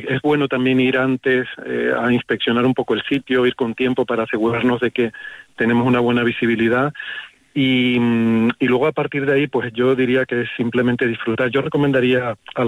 es bueno también ir antes a inspeccionar un poco el sitio, ir con tiempo para asegurarnos de que tenemos una buena visibilidad. Y luego a partir de ahí, pues yo diría que es simplemente disfrutar. Yo recomendaría a